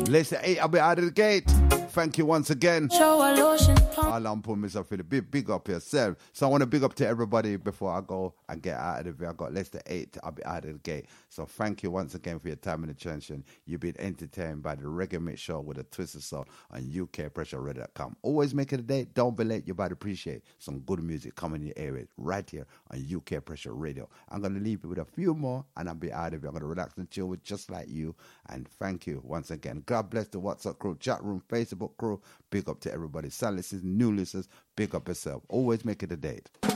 Listen, 8, I'll be out of the gate. Thank you once again. I'll pull myself for the big up yourself. So I want to big up to everybody before I go and get out of the video. I got less than 8. I'll be out of the gate. So thank you once again for your time and attention. You've been entertained by the Reggae Mix Show with a twist of soul on UKPressureRadio.com. Always make it a day. Don't be late. You're about to appreciate some good music coming in your area right here on UK Pressure Radio. I'm going to leave you with a few more and I'll be out of here. I'm going to relax and chill with just like you. And thank you once again. God bless the WhatsApp crew, chat room, Facebook crew. Big up to everybody. Silent listeners, new listeners, big up yourself. Always make it a date.